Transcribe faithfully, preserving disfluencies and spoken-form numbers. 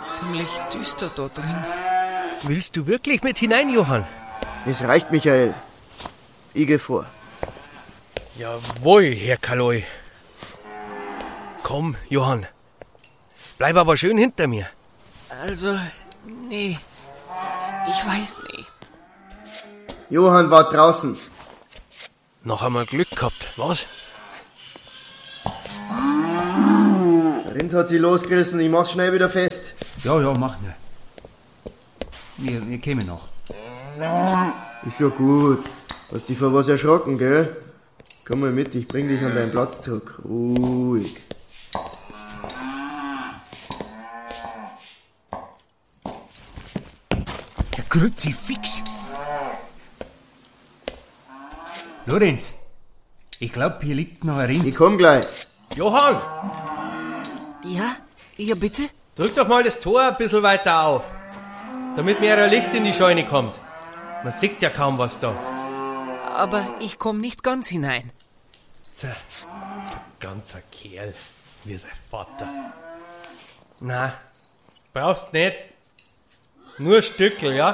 ziemlich düster da drin. Willst du wirklich mit hinein, Johann? Es reicht, Michael. Ich geh vor. Jawohl, Herr Kaloi. Komm, Johann. Bleib aber schön hinter mir. Also, nee, ich weiß nicht. Johann war draußen. Noch einmal Glück gehabt, was? Der Rind hat sie losgerissen, ich mach's schnell wieder fest. Ja, ja, mach ne. Wir, wir kämen noch. Ist ja gut. Hast dich vor was erschrocken, gell? Komm mal mit, ich bring dich an deinen Platz zurück. Ruhig. Der Kruzifix. Lorenz, ich glaub, hier liegt noch ein Rind. Ich komm gleich. Johann, Ja? Ja, bitte? drück doch mal das Tor ein bisschen weiter auf, damit mehr Licht in die Scheune kommt. Man sieht ja kaum was da. Aber ich komm nicht ganz hinein. So, ganzer Kerl, wie sein Vater. Na, brauchst nicht. Nur Stückel, ja?